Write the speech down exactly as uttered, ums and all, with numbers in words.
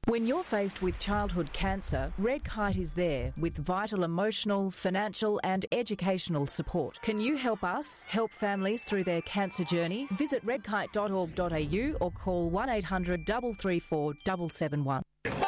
When you're faced with childhood cancer, Red Kite is there with vital emotional, financial and educational support. Can you help us help families through their cancer journey? Visit red kite dot org dot a u or call one eight hundred three three four seven seven one.